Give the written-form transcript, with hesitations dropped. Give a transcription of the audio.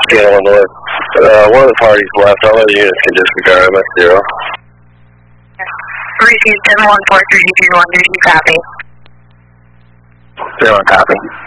Scale North. One of the parties left. All other units can disregard. I'm at 0. Received 7143, 1, copy. 0 copy.